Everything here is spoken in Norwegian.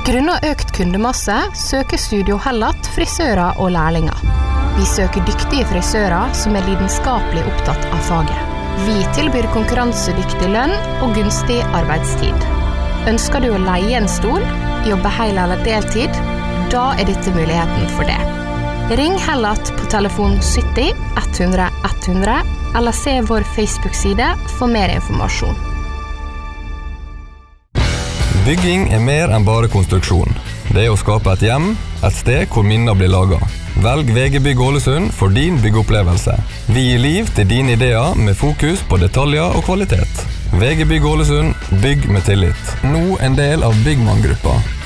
Grunnet økt kundemasse søker Studio Hellat frisører og lærlinger. Vi søker dyktige frisører som lidenskapelig opptatt av faget. Vi tilbyr konkurransedyktig lønn og gunstig arbeidstid. Ønsker du å leie en stol, jobbe hel eller deltid, da dette muligheten for det. Ring Hellat på telefon 70 100 100 eller se vår Facebook-side for mer informasjon. Bygging mer enn bare konstruksjon. Det å skape et hjem, et sted hvor minner blir laget. Velg VG Bygg Ålesund for din byggeopplevelse. Vi gir liv til dine ideer med fokus på detaljer og kvalitet. VG Bygg Ålesund, bygg med tillit. Nå en del av Byggmann-gruppa.